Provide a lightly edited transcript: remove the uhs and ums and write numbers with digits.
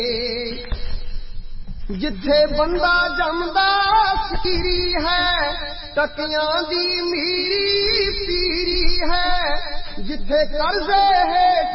जिथे बंदा जमदा फकीरी है, टकियां दी मीरी पीरी है। जिथे कर्जे हेठ